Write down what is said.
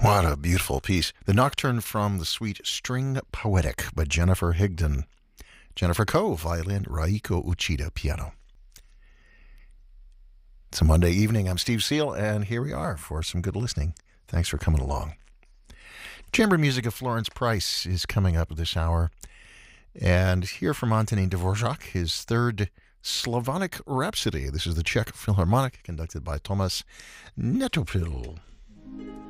What a beautiful piece. The Nocturne from the suite String Poetic by Jennifer Higdon. Jennifer Coe, violin, Raiko Uchida, piano. It's a Monday evening. I'm Steve Seal, and here we are for some good listening. Thanks for coming along. Chamber music of Florence Price is coming up this hour. And here from Antonin Dvorak, his third Slavonic Rhapsody. This is the Czech Philharmonic, conducted by Tomas Netopil.